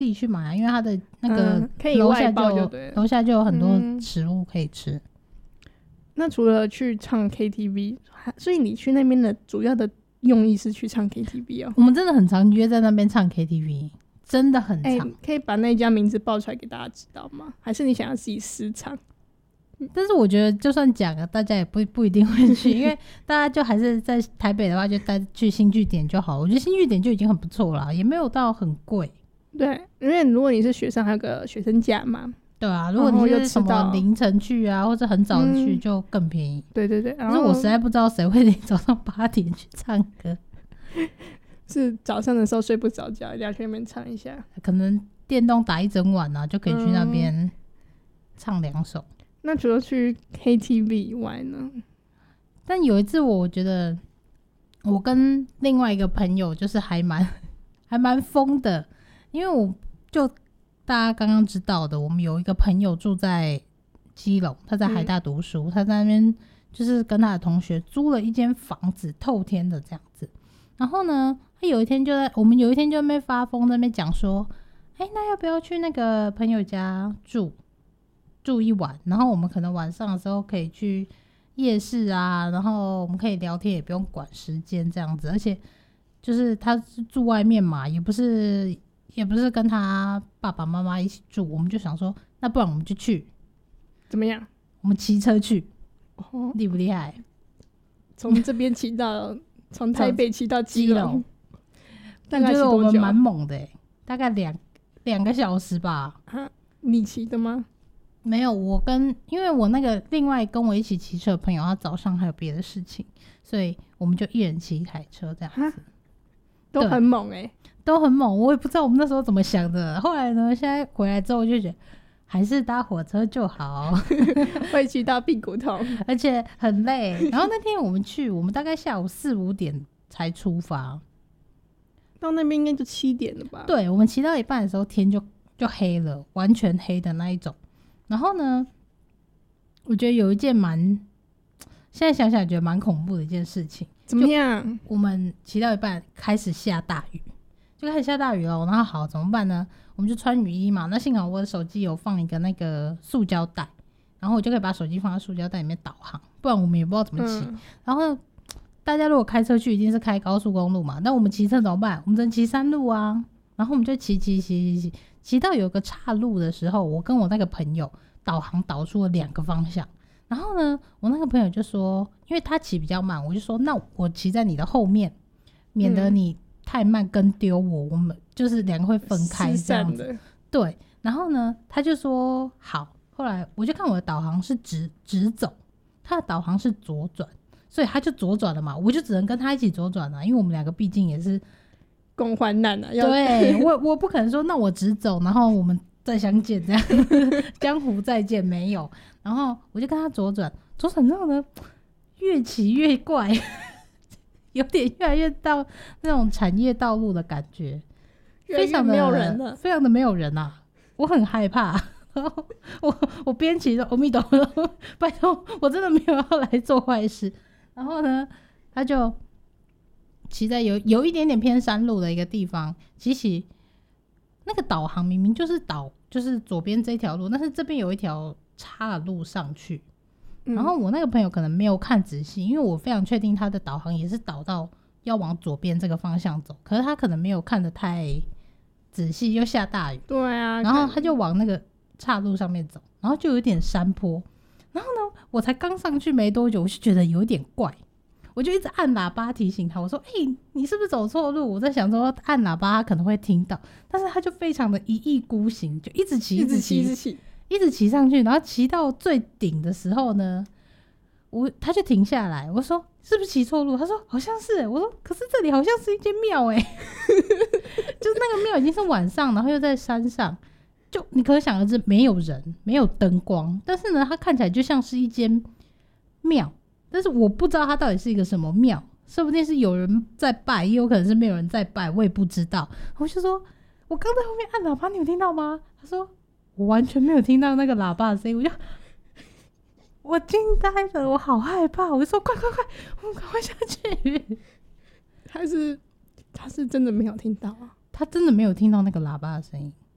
自己去买啊，因为他的那个可以楼下外包就对了。 楼下就有很多食物可以吃。 那除了去唱 KTV， 所以你去那边的主要的用意是去唱 KTV 哦？ 我们真的很常约在那边唱 KTV， 真的很常。 可以把那家名字报出来给大家知道吗？还是你想要自己私唱？ 但是我觉得就算讲了，大家也不一定会去，因为大家就还是在台北的话，就带去新据点就好了。我觉得新据点就已经很不错了，也没有到很贵。 对，因为如果你是学生，还有个学生价嘛。 对啊，如果你是什么凌晨去啊，或者很早的去，就更便宜。 对对对， 可是我实在不知道谁会早上8点去唱歌， 是早上的时候睡不着觉，一定要去那边唱一下。 可能电动打一整晚啊，就可以去那边唱2首。 那除了去 KTV 以外呢？ 但有一次我觉得我跟另外一个朋友就是还蛮疯的，因为我就大家刚刚知道的，我们有一个朋友住在基隆，他在海大读书，他在那边就是跟他的同学租了一间房子，透天的这样子。然后呢，我们有一天就在那边发疯，在那边讲说，那要不要去那个朋友家住一晚，然后我们可能晚上的时候可以去夜市啊，然后我们可以聊天，也不用管时间这样子。而且就是他是住外面嘛，也不是跟他爸爸妈妈一起住，我们就想说，那不然我们就去， 怎么样？ 我们骑车去，厉不厉害？ 从这边骑到从台北骑到基隆，大概骑多久？ 我觉得我们蛮猛的大概2个小时吧。 你骑的吗？ 没有，因为我那个另外跟我一起骑车的朋友，他早上还有别的事情，所以我们就一人骑一台车这样子， 都很猛都很猛。我也不知道我们那时候怎么想的。后来呢，现在回来之后就觉得还是搭火车就好， 会骑到屁股痛， 而且很累。然后那天我们大概下午4、5点才出发， 到那边应该就7点了吧？ 对，我们骑到一半的时候天就黑了，完全黑的那一种。然后呢，我觉得有一件现在想想觉得蛮恐怖的一件事情。 怎么样？ 我们骑到一半开始下大雨，然后好怎么办呢？我们就穿雨衣嘛。那幸好我的手机有放一个那个塑胶袋，然后我就可以把手机放在塑胶袋里面导航，不然我们也不知道怎么骑。然后大家如果开车去，一定是开高速公路嘛，那我们骑车怎么办？我们只能骑山路啊。然后我们就骑到有个岔路的时候，我跟我那个朋友导航导出了2个方向。然后呢，我那个朋友就说，因为他骑比较慢，我就说那我骑在你的后面，免得你太慢跟丢我们就是2个会分开这样子。对，然后呢他就说好。后来我就看我的导航是直走，他的导航是左转，所以他就左转了嘛，我就只能跟他一起左转啊，因为我们2个毕竟也是共患难啊。 对，我不可能说那我直走，然后我们再相见这样江湖再见，没有。然后我就跟他左转之后呢，越骑越怪有点越来越到那种产业道路的感觉，非常的没有人了，非常的没有人啊，我很害怕。然后我边骑着阿弥陀佛，拜托，我真的没有要来做坏事。然后呢，他就骑在有一点点偏山路的一个地方，骑那个导航明明就是左边这条路，但是这边有一条岔的路上去。然后我那个朋友可能没有看仔细，因为我非常确定他的导航也是导到要往左边这个方向走，可是他可能没有看得太仔细，又下大雨。 对啊， 然后他就往那个岔路上面走，然后就有点山坡。然后呢，我才刚上去没多久，我就觉得有点怪，我就一直按喇叭提醒他，我说你是不是走错路？我在想说按喇叭他可能会听到，但是他就非常的一意孤行，就一直骑上去。然后骑到最顶的时候呢，他就停下来，我说是不是骑错路？他说好像是。我说可是这里好像是一间庙就是那个庙已经是晚上，然后又在山上，就你可想而知没有人，没有灯光，但是呢它看起来就像是一间庙，但是我不知道它到底是一个什么庙，说不定是有人在拜，也有可能是没有人在拜，我也不知道。我就说我刚在后面按喇叭，你有听到吗？他说我完全没有听到那个喇叭的声音。我惊呆了，我好害怕，我就说快，我们赶快下去。他是真的没有听到啊？ 他真的没有听到那个喇叭的声音。